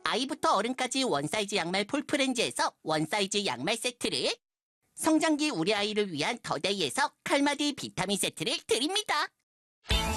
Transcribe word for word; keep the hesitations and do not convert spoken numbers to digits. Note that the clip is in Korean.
아이부터 어른까지 원사이즈 양말 폴프렌즈에서 원사이즈 양말 세트를, 성장기 우리 아이를 위한 더데이에서 칼마디 비타민 세트를 드립니다.